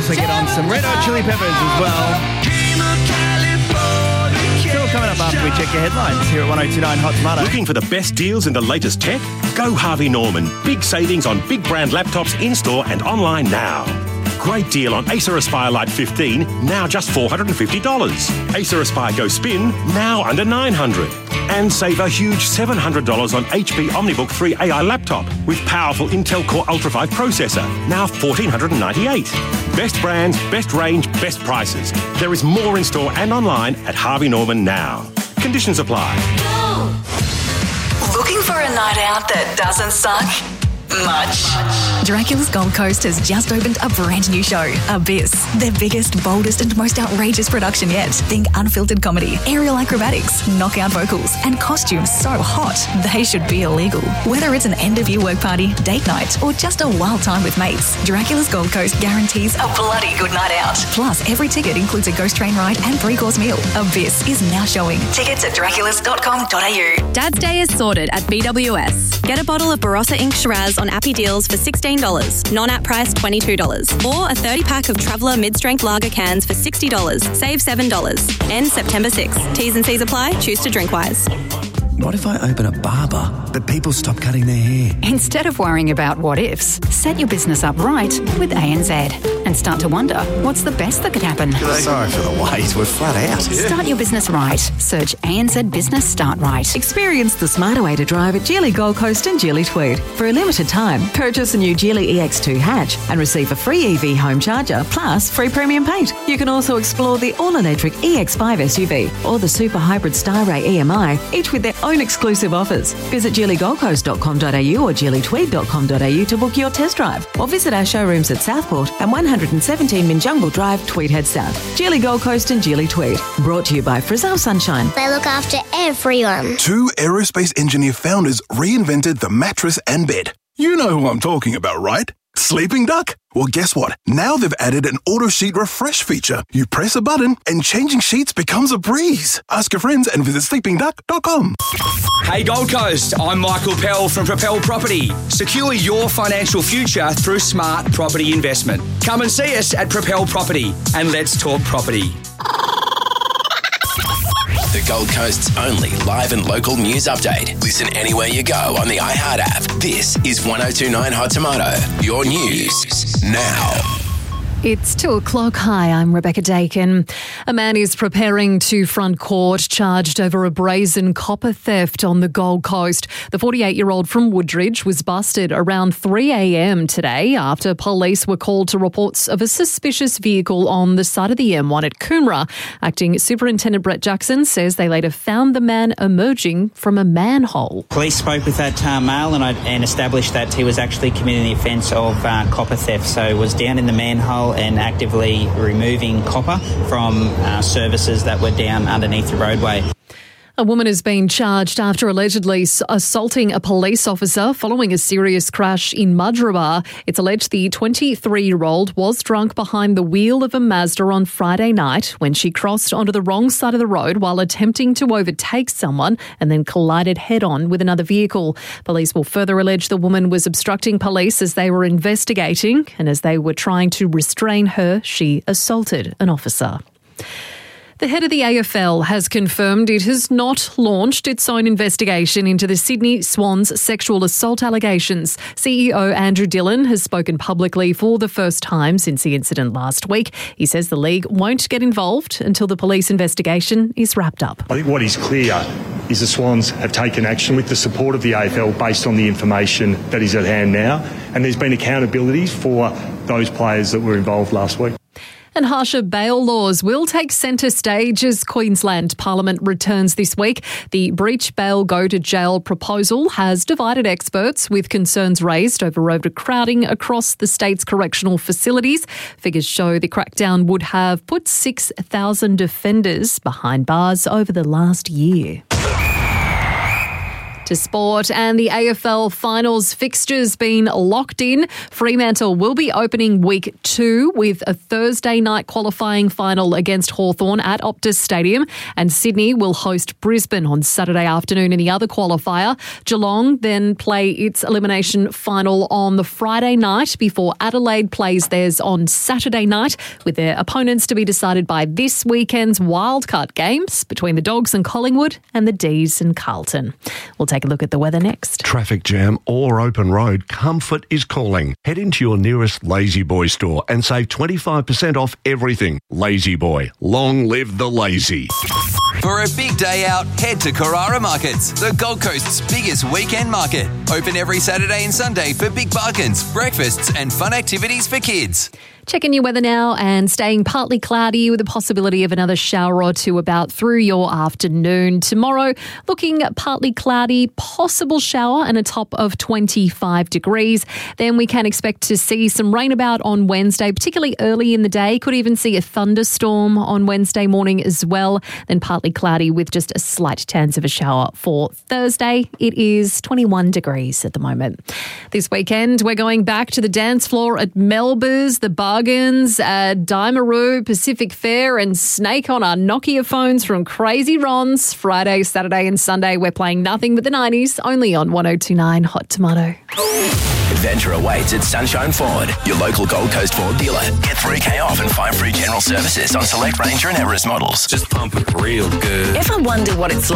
also get on some Red Hot Chili Peppers as well. Still coming up after we check your headlines here at 1029 Hot Tomato. Looking for the best deals in the latest tech? Go Harvey Norman. Big savings on big brand laptops in-store and online now. Great deal on Acer Aspire Lite 15, now just $450. Acer Aspire Go Spin, now under $900. And save a huge $700 on HP OmniBook 3 AI laptop with powerful Intel Core Ultra 5 processor, now $1,498. Best brands, best range, best prices. There is more in store and online at Harvey Norman now. Conditions apply. Looking for a night out that doesn't suck? Much. Dracula's Gold Coast has just opened a brand new show, Abyss. Their biggest, boldest and most outrageous production yet. Think unfiltered comedy, aerial acrobatics, knockout vocals and costumes so hot they should be illegal. Whether it's an end-of-year work party, date night or just a wild time with mates, Dracula's Gold Coast guarantees a bloody good night out. Plus, every ticket includes a ghost train ride and 3-course meal. Abyss is now showing. Tickets at draculas.com.au. Dad's Day is sorted at BWS. Get a bottle of Barossa Ink Shiraz on Appy Deals for $16, non-app price $22. Or a 30-pack of Traveller mid-strength lager cans for $60, save $7. Ends September 6th. T's and C's apply. Choose to drink wise. What if I open a barber, but people stop cutting their hair? Instead of worrying about what ifs, set your business up right with ANZ and start to wonder what's the best that could happen. Sorry for the wait, we're flat out. Start your business right. Search ANZ Business Start Right. Experience the smarter way to drive at Geely Gold Coast and Geely Tweed. For a limited time, purchase a new Geely EX2 hatch and receive a free EV home charger plus free premium paint. You can also explore the all-electric EX5 SUV or the super hybrid Starray EMI, each with their own exclusive offers. Visit geelygoldcoast.com.au or geelytweed.com.au to book your test drive or visit our showrooms at Southport and 117 Minjungle Drive, Tweedhead South. Geely Gold Coast and Geely Tweed. Brought to you by Frizzell Sunshine. They look after everyone. 2 aerospace engineer founders reinvented the mattress and bed. You know who I'm talking about, right? Sleeping Duck? Well, guess what? Now they've added an auto sheet refresh feature. You press a button and changing sheets becomes a breeze. Ask your friends and visit sleepingduck.com. Hey Gold Coast, I'm Michael Pell from Propel Property. Secure your financial future through smart property investment. Come and see us at Propel Property and let's talk property. The Gold Coast's only live and local news update. Listen anywhere you go on the iHeart app. This is 1029 Hot Tomato. Your news now. It's 2:00. Hi, I'm Rebecca Dakin. A man is preparing to front court charged over a brazen copper theft on the Gold Coast. The 48-year-old from Woodridge was busted around 3 a.m. today after police were called to reports of a suspicious vehicle on the side of the M1 at Coomera. Acting Superintendent Brett Jackson says they later found the man emerging from a manhole. Police spoke with that male and established that he was actually committing the offence of copper theft. So was down in the manhole and actively removing copper from services that were down underneath the roadway. A woman has been charged after allegedly assaulting a police officer following a serious crash in Mudgeeraba. It's alleged the 23-year-old was drunk behind the wheel of a Mazda on Friday night when she crossed onto the wrong side of the road while attempting to overtake someone and then collided head-on with another vehicle. Police will further allege the woman was obstructing police as they were investigating, and as they were trying to restrain her, she assaulted an officer. The head of the AFL has confirmed it has not launched its own investigation into the Sydney Swans sexual assault allegations. CEO Andrew Dillon has spoken publicly for the first time since the incident last week. He says the league won't get involved until the police investigation is wrapped up. I think what is clear is the Swans have taken action with the support of the AFL based on the information that is at hand now, and there's been accountability for those players that were involved last week. And harsher bail laws will take centre stage as Queensland Parliament returns this week. The breach bail go to jail proposal has divided experts with concerns raised over overcrowding across the state's correctional facilities. Figures show the crackdown would have put 6,000 offenders behind bars over the last year. To sport, and the AFL finals fixtures been locked in. Fremantle will be opening week 2 with a Thursday night qualifying final against Hawthorn at Optus Stadium, and Sydney will host Brisbane on Saturday afternoon in the other qualifier. Geelong then play its elimination final on the Friday night before Adelaide plays theirs on Saturday night, with their opponents to be decided by this weekend's wildcard games between the Dogs and Collingwood and the D's and Carlton. We'll take a look at the weather next. Traffic jam or open road, comfort is calling. Head into your nearest Lazy Boy store and save 25% off everything. Lazy Boy, long live the lazy. For a big day out, head to Carrara Markets, the Gold Coast's biggest weekend market. Open every Saturday and Sunday for big bargains, breakfasts and fun activities for kids. Checking your weather now, and staying partly cloudy with a possibility of another shower or two about through your afternoon. Tomorrow, looking partly cloudy, possible shower and a top of 25 degrees. Then we can expect to see some rain about on Wednesday, particularly early in the day. Could even see a thunderstorm on Wednesday morning as well. Then partly cloudy with just a slight chance of a shower for Thursday. It is 21 degrees at the moment. This weekend, we're going back to the dance floor at Melba's, the Bargains, Daimaru, Pacific Fair and Snake on our Nokia phones from Crazy Ron's. Friday, Saturday and Sunday, we're playing nothing but the 90s, only on 102.9 Hot Tomato. Adventure awaits at Sunshine Ford, your local Gold Coast Ford dealer. Get 3K off and 5 free general services on select Ranger and Everest models. Just pump it real good. Ever wonder what it's like